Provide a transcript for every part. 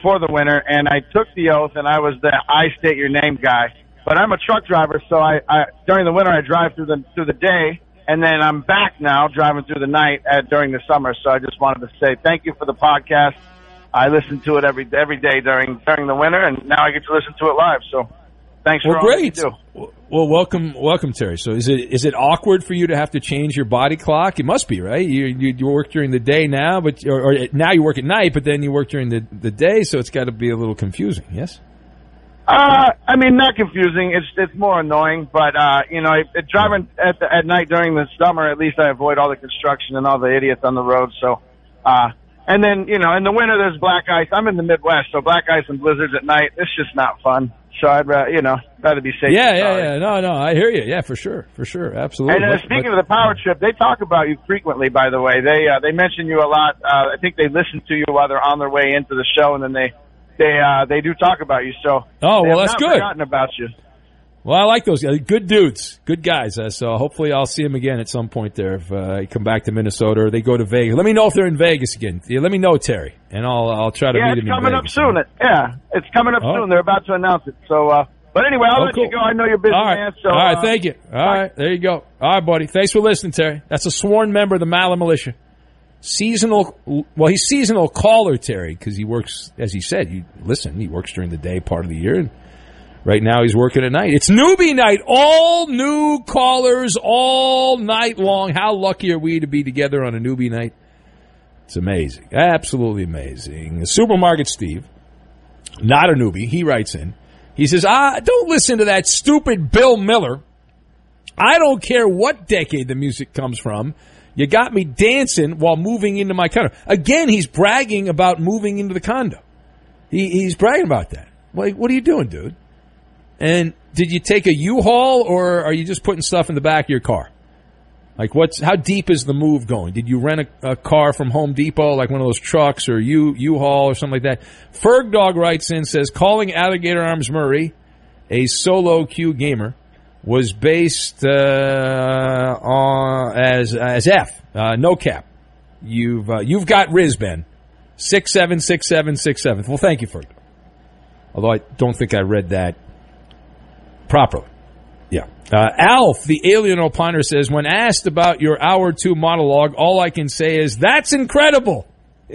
for the winter, and I took the oath, and I was the I state your name guy. But I'm a truck driver, so I during the winter I drive through the day, and then I'm back now driving through the night during the summer. So I just wanted to say thank you for the podcast. I listen to it every day during the winter, and now I get to listen to it live. So thanks for all that you do. Well, welcome, Terry. So is it awkward for you to have to change your body clock? It must be, right? You work during the day now, or now you work at night, but then you work during the day, so it's got to be a little confusing. Yes. I mean, not confusing. It's more annoying, but driving at night during the summer, at least I avoid all the construction and all the idiots on the road. So, and then in the winter there's black ice. I'm in the Midwest, so black ice and blizzards at night. It's just not fun. So I'd rather be safe. Yeah. No, I hear you. Yeah, for sure, absolutely. And speaking of the power trip, they talk about you frequently. By the way, they mention you a lot. I think they listen to you while they're on their way into the show, and then they do talk about you. So that's good. Forgotten about you. Well, I like those guys. Good dudes, good guys. So hopefully I'll see them again at some point there if I come back to Minnesota or they go to Vegas. Let me know if they're in Vegas again. Yeah, let me know, Terry, and I'll try to meet them in Vegas. Yeah, it's coming up soon. It's coming up soon. They're about to announce it. So, but anyway, I'll let you go. I know you're busy, man. So, all right, thank you. All right, there you go. All right, buddy. Thanks for listening, Terry. That's a sworn member of the Maller Militia. He's seasonal caller, Terry, because he works, as he said, he works during the day part of the year, and right now he's working at night. It's newbie night. All new callers all night long. How lucky are we to be together on a newbie night? It's amazing. Absolutely amazing. Supermarket Steve, not a newbie, he writes in. He says, don't listen to that stupid Bill Miller. I don't care what decade the music comes from. You got me dancing while moving into my condo. Again, he's bragging about moving into the condo. He's bragging about that. Like, what are you doing, dude? And did you take a U-Haul, or are you just putting stuff in the back of your car? Like, how deep is the move going? Did you rent a car from Home Depot, like one of those trucks, or U-Haul or something like that? Ferg Dog writes in, says, calling Alligator Arms Murray a solo queue gamer was based on as F. No cap. You've got Riz, Ben. 676767. Well, thank you, Ferg. Although I don't think I read that properly. Yeah. Alf, the alien opiner, says, when asked about your hour 2 monologue, all I can say is, that's incredible.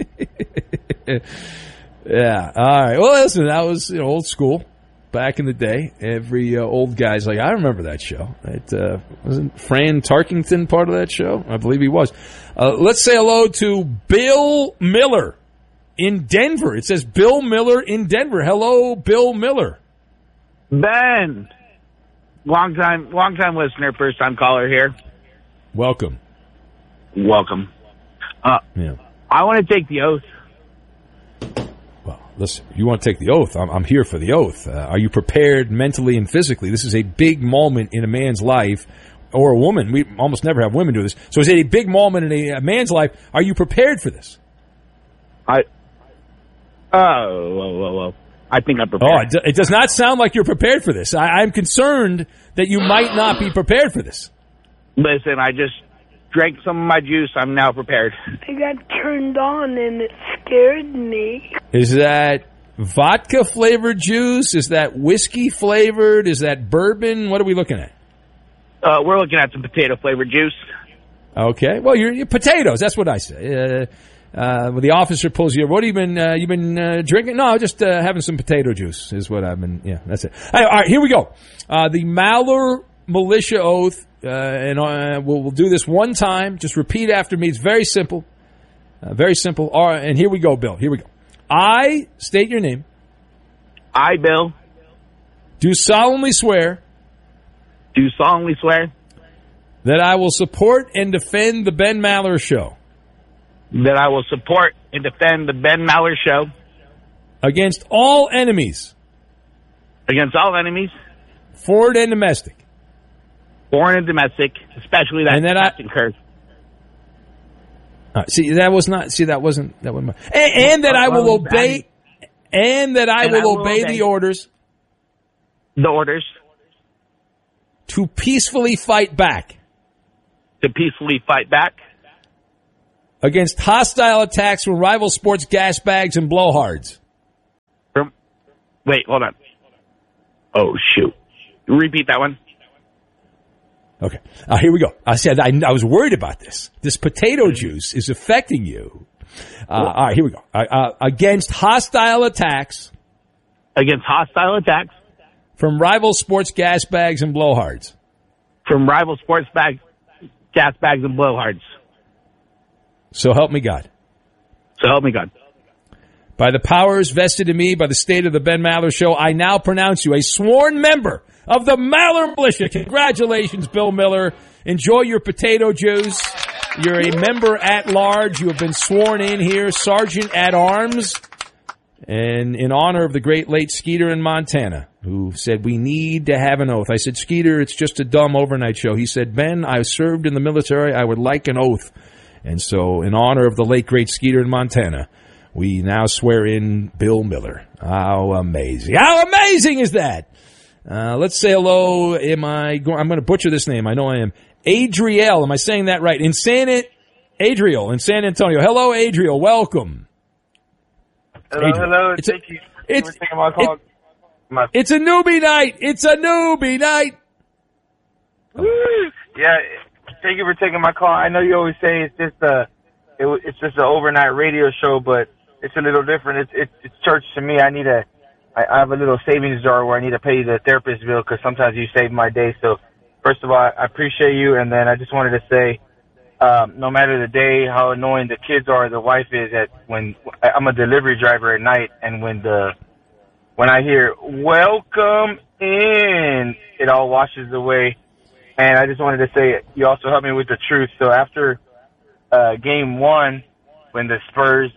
Yeah. All right. Well, listen, that was old school. Back in the day, every old guy's like, I remember that show. Wasn't Fran Tarkington part of that show? I believe he was. Let's say hello to Bill Miller in Denver. It says Bill Miller in Denver. Hello, Bill Miller. Ben, long time listener, first time caller here. Welcome. Yeah. I want to take the oath. Well, listen, if you want to take the oath, I'm here for the oath. Are you prepared mentally and physically? This is a big moment in a man's life, or a woman. We almost never have women do this. So it's a big moment in a man's life. Are you prepared for this? I think I'm prepared. It does not sound like you're prepared for this. I'm concerned that you might not be prepared for this. Listen, I just drank some of my juice. I'm now prepared. I got turned on and it scared me. Is that vodka-flavored juice? Is that whiskey-flavored? Is that bourbon? What are we looking at? We're looking at some potato-flavored juice. Okay. Well, you're potatoes. That's what I say. When the officer pulls you, what have you been drinking? No, just having some potato juice is what I've been, yeah, that's it. All right, here we go. The Maller Militia Oath, and we'll do this one time. Just repeat after me. It's very simple. Very simple. All right, and here we go, Bill. Here we go. I state your name. I, Bill. Do solemnly swear. Do solemnly swear. That I will support and defend the Ben Maller Show. That I will support and defend the Ben Maller Show. Against all enemies. Against all enemies. Foreign and domestic. Foreign and domestic, especially that Captain Kirk. That wasn't. And that I will obey. And that I will obey the orders. The orders. To peacefully fight back. To peacefully fight back. Against hostile attacks from rival sports gas bags and blowhards. Wait, hold on. Oh, shoot. Repeat that one. Okay. Here we go. I said I was worried about this. This potato juice is affecting you. All right, here we go. Against hostile attacks. Against hostile attacks. From rival sports gas bags and blowhards. From rival sports gas bags and blowhards. So help me God. So help me God. By the powers vested in me by the state of the Ben Maller Show, I now pronounce you a sworn member of the Maller Militia. Congratulations, Bill Miller. Enjoy your potato juice. You're a member at large. You have been sworn in here, Sergeant at Arms. And in honor of the great late Skeeter in Montana, who said, we need to have an oath. I said, Skeeter, it's just a dumb overnight show. He said, Ben, I served in the military. I would like an oath. And so in honor of the late great Skeeter in Montana, we now swear in Bill Miller. How amazing. How amazing is that? Let's say hello. I'm going to butcher this name. I know I am. Adriel. Am I saying that right? Adriel in San Antonio. Hello, Adriel. Welcome. Hello, Adriel. hello. Thank you for taking my call. It's a newbie night. It's a newbie night. Woo! Yeah, thank you for taking my call. I know you always say it's just an overnight radio show, but it's a little different. It's church to me. I have a little savings jar where I need to pay the therapist bill because sometimes you save my day. So first of all, I appreciate you, and then I just wanted to say, no matter the day, how annoying the kids are, the wife is when I'm a delivery driver at night, and when I hear "welcome in," it all washes away. And I just wanted to say, you also helped me with the truth. So after game 1, when the Spurs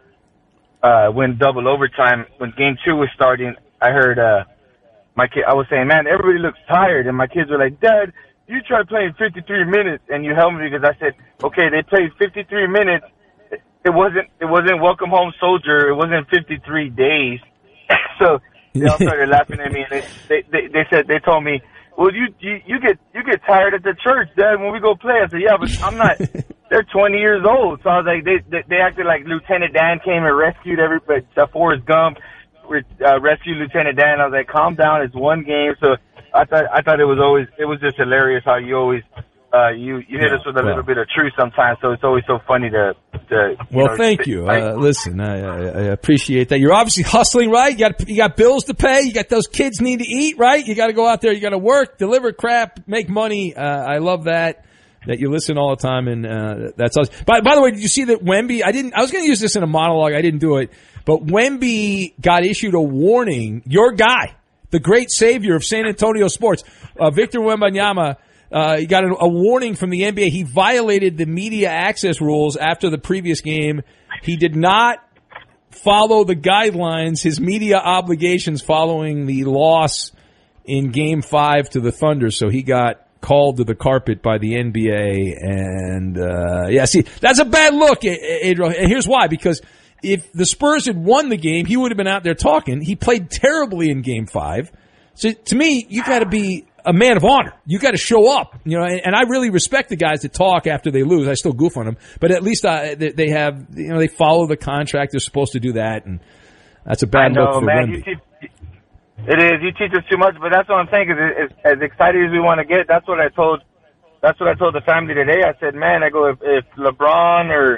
went double overtime, when game 2 was starting, I heard my kid. I was saying, "Man, everybody looks tired," and my kids were like, "Dad, you tried playing 53 minutes," and you helped me because I said, "Okay, they played 53 minutes. It wasn't Welcome Home Soldier. It wasn't 53 days." So they all started laughing at me, and they told me, "Well, you get tired at the church, Dad, when we go play." I said, "Yeah, but I'm not." They're 20 years old, so I was like, they acted like Lieutenant Dan came and rescued everybody. Forrest Gump rescued Lieutenant Dan. I was like, "Calm down, it's one game." So I thought it was just hilarious how you always you hit us with a little bit of truth sometimes. So it's always so funny to thank you. Listen, I appreciate that. You're obviously hustling, right? You got bills to pay. You got those kids need to eat, right? You got to go out there. You got to work, deliver crap, make money. I love that you listen all the time, and that's us. By the way, did you see that Wemby? I was going to use this in a monologue. I didn't do it, but Wemby got issued a warning. Your guy, the great savior of San Antonio sports, Victor Wembanyama. He got a warning from the NBA. He violated the media access rules after the previous game. He did not follow the guidelines, his media obligations following the loss in Game 5 to the Thunder. So he got called to the carpet by the NBA. And, see, that's a bad look, Adriel. And here's why. Because if the Spurs had won the game, he would have been out there talking. He played terribly in Game 5. So to me, you got to be a man of honor. You got to show up, and I really respect the guys that talk after they lose. I still goof on them, but at least they have, they follow the contract. They're supposed to do that, and that's a bad look for Wemby. It is. You teach us too much, but that's what I'm saying. Cause as excited as we want to get, that's what I told the family today. I said, man, I go if LeBron or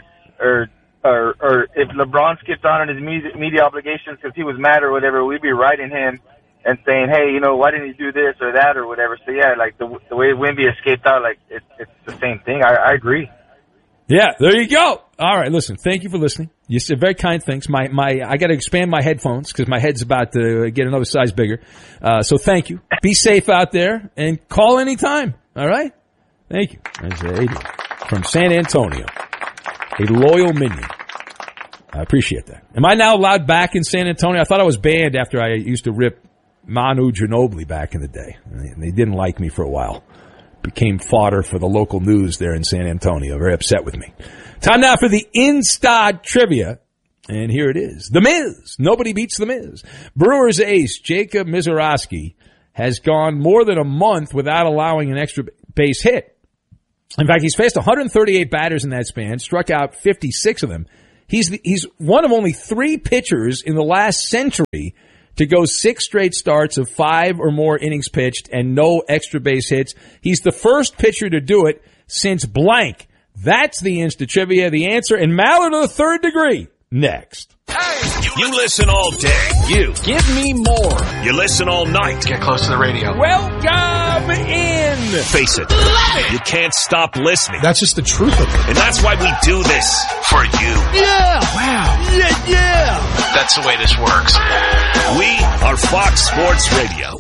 if LeBron skipped on his media obligations because he was mad or whatever, we'd be writing him and saying, hey, why didn't you do this or that or whatever. So, yeah, like the way Wemby escaped out, like it's the same thing. I agree. Yeah, there you go. All right, listen, thank you for listening. You said very kind things. I got to expand my headphones because my head's about to get another size bigger. So thank you. Be safe out there and call anytime. All right? Thank you. That's Adrian from San Antonio, a loyal minion. I appreciate that. Am I now allowed back in San Antonio? I thought I was banned after I used to rip Manu Ginobili back in the day. They didn't like me for a while. Became fodder for the local news there in San Antonio. Very upset with me. Time now for the Instad Trivia. And here it is. The Miz. Nobody beats The Miz. Brewers ace Jacob Misiorowski has gone more than a month without allowing an extra base hit. In fact, he's faced 138 batters in that span, struck out 56 of them. He's one of only 3 pitchers in the last century to go 6 straight starts of 5 or more innings pitched and no extra base hits. He's the first pitcher to do it since blank. That's the Insta Trivia, the answer, and Mallard of the third degree. Next. Hey, you listen all day. You. Give me more. You listen all night. Get close to the radio. Welcome in. Face it. You can't stop listening. That's just the truth of it. And that's why we do this. For you. Yeah. Wow. Yeah. That's the way this works. We are Fox Sports Radio.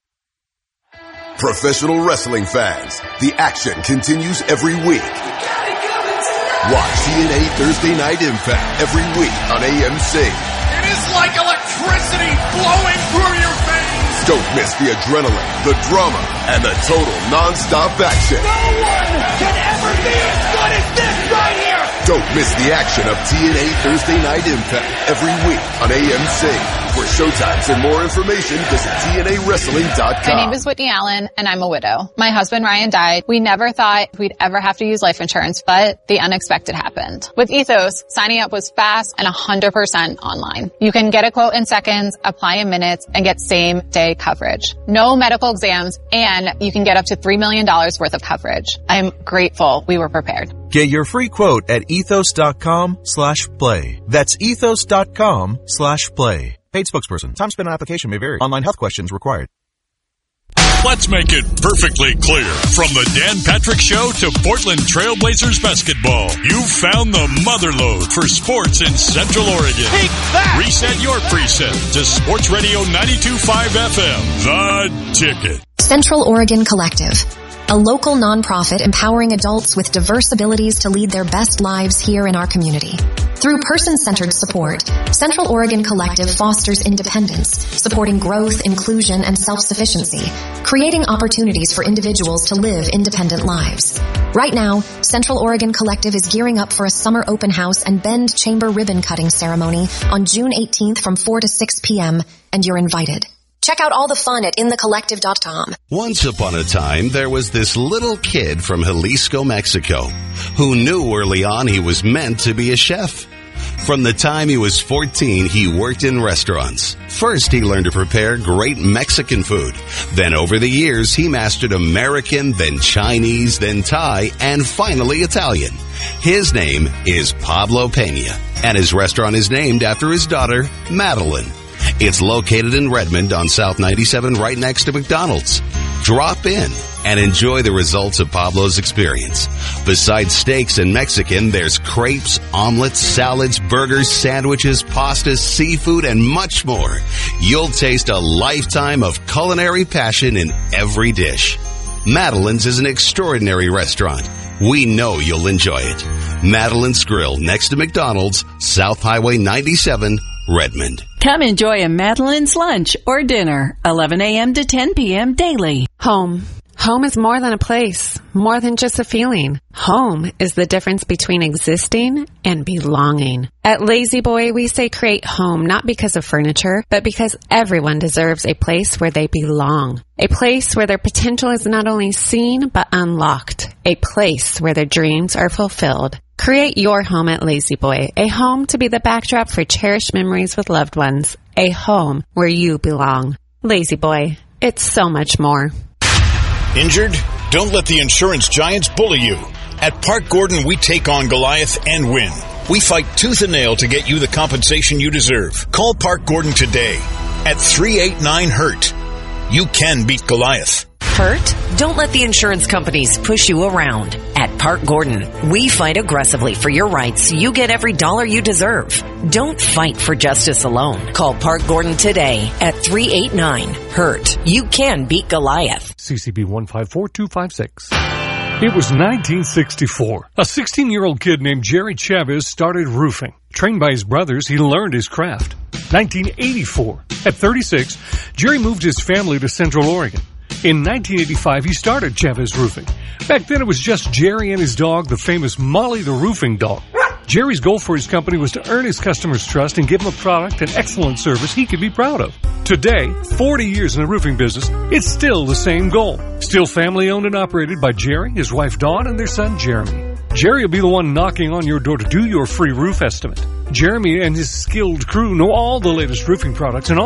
Professional wrestling fans, the action continues every week. Watch TNA Thursday Night Impact every week on AMC. It is like electricity flowing through your veins. Don't miss the adrenaline, the drama, and the total non-stop action. No one can ever be as good as this right here. Don't miss the action of TNA Thursday Night Impact every week on AMC. For showtimes and more information, visit TNAWrestling.com. My name is Whitney Allen, and I'm a widow. My husband, Ryan, died. We never thought we'd ever have to use life insurance, but the unexpected happened. With Ethos, signing up was fast and 100% online. You can get a quote in seconds, apply in minutes, and get same-day coverage. No medical exams, and you can get up to $3 million worth of coverage. I'm grateful we were prepared. Get your free quote at ethos.com/play. That's ethos.com/play. Paid spokesperson. Time spent on application may vary. Online health questions required. Let's make it perfectly clear. From the Dan Patrick Show to Portland Trailblazers basketball, you've found the motherlode for sports in Central Oregon. Take that! Reset your preset to Sports Radio 92.5 FM. The Ticket. Central Oregon Collective, a local nonprofit empowering adults with diverse abilities to lead their best lives here in our community. Through person-centered support, Central Oregon Collective fosters independence, supporting growth, inclusion, and self-sufficiency, creating opportunities for individuals to live independent lives. Right now, Central Oregon Collective is gearing up for a summer open house and Bend Chamber ribbon cutting ceremony on June 18th from 4 to 6 p.m., and you're invited. Check out all the fun at inthecollective.com. Once upon a time, there was this little kid from Jalisco, Mexico, who knew early on he was meant to be a chef. From the time he was 14, he worked in restaurants. First, he learned to prepare great Mexican food. Then over the years, he mastered American, then Chinese, then Thai, and finally Italian. His name is Pablo Pena, and his restaurant is named after his daughter, Madeline. It's located in Redmond on South 97 right next to McDonald's. Drop in and enjoy the results of Pablo's experience. Besides steaks and Mexican, there's crepes, omelets, salads, burgers, sandwiches, pastas, seafood, and much more. You'll taste a lifetime of culinary passion in every dish. Madeline's is an extraordinary restaurant. We know you'll enjoy it. Madeline's Grill next to McDonald's, South Highway 97, Redmond. Come enjoy a Madeline's lunch or dinner, 11 a.m. to 10 p.m. daily. Home. Home is more than a place, more than just a feeling. Home is the difference between existing and belonging. At Lazy Boy, we say create home not because of furniture, but because everyone deserves a place where they belong. A place where their potential is not only seen, but unlocked. A place where their dreams are fulfilled. Create your home at Lazy Boy, a home to be the backdrop for cherished memories with loved ones, a home where you belong. Lazy Boy, it's so much more. Injured? Don't let the insurance giants bully you. At Park Gordon, we take on Goliath and win. We fight tooth and nail to get you the compensation you deserve. Call Park Gordon today at 389-HURT. You can beat Goliath. Hurt? Don't let the insurance companies push you around. At Park Gordon, we fight aggressively for your rights so you get every dollar you deserve. Don't fight for justice alone. Call Park Gordon today at 389-HURT. You can beat Goliath. CCB 154256. It was 1964. A 16-year-old kid named Jerry Chavez started roofing. Trained by his brothers, he learned his craft. 1984. At 36, Jerry moved his family to Central Oregon. In 1985, he started Chavez Roofing. Back then, it was just Jerry and his dog, the famous Molly the Roofing Dog. Jerry's goal for his company was to earn his customers' trust and give them a product and excellent service he could be proud of. Today, 40 years in the roofing business, it's still the same goal. Still family-owned and operated by Jerry, his wife Dawn, and their son Jeremy. Jerry will be the one knocking on your door to do your free roof estimate. Jeremy and his skilled crew know all the latest roofing products and all